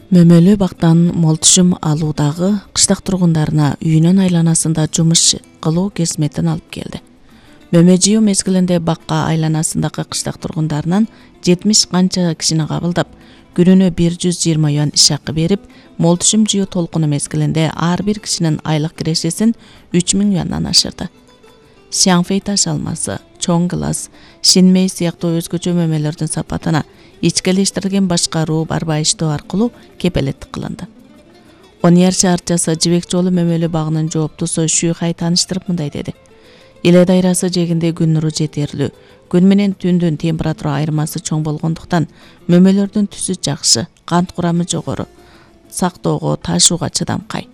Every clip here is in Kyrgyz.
Мөмөлө бактан мол түшүм алуудагы кыштак тургундарына үйүнүн айланасында жумуш кылуу кесметин алып келди. Мөмө жыйуу мезгилинде бакка айланасындагы кыштак тургундарынан 70 канча кишини кабылдап, күнүнө 120 юан иш акы берип, мол түшүм жыйуу толкуну мезгилинде ар бир кишинин айлык кирешесин 3000 юандан ашырды. Шаңфей таш алмасы, чоң класс, шинмей сыяктуу өзгөчө мөмөлөрдүн сапатына ичкилештирилген башкаруу барбайыштоо аркылуу кепелеттик кылынды. Оньяр шаарчасы Жибек жолу мөмөлө багынын жооптусу Шүйхай тааныштырып мындай деди. Эле дайрасы жегинде күн нуру жетерлүү, күн менен түндүн температура айырмасы чоң болгондуктан мөмөлөрдүн түсү жакшы, кант курамы жогору, сактоого, ташууга чыдамкай.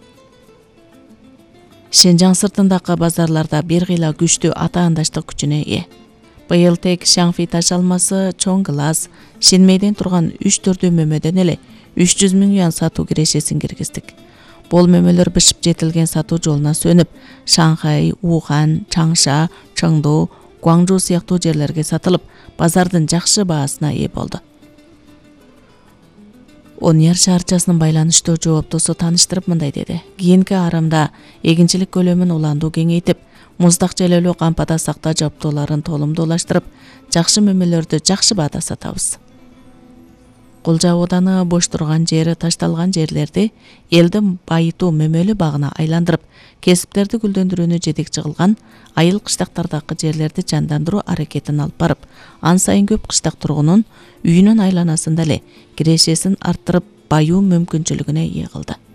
Шенжаң сыртындагы базарларда бир кыйла күчтүү атаандаштык күчүнө ээ. Быйыл тек Шаңфей таш алмасы, чоң класс, Шинмейден турган 3-4 мөмөдөн эле 300 000 юан сатуу кирешесин киргиздик. Бул мөмөлөр бышып жетилген сатуу жолуна сөнүп, Шанхай, Ухан, Чаңша, Чыңду, Гуаңжу сыяктуу жерлерге сатылып, базардын жакшы баасына ээ болду. Оньяр шаарчасынын байланыштуу жооптусу тааныштырып мындай деди. Кийинки арымда эгинчилик көлөмүн уландуу кеңейтип, муздак желелүү кампада сактоо жабдууларын толумдуулаштырып, жакшы мөмөлөрдү жакшы баада сатабыз. Кулжа ооданы бош турган жери ташталган жерлерди элди байытуу мөмөлө багына айландырып, кесиптерди гүлдөндүрүүнү жетекчи кылган, айыл кыштактардагы жерлерди жандандыруу аракетин алып барып, ан сайын көп кыштак тургунун үйүнүн айланасында эле кирешесин арттырып, баюу мүмкүнчүлүгүнө ээ кылды.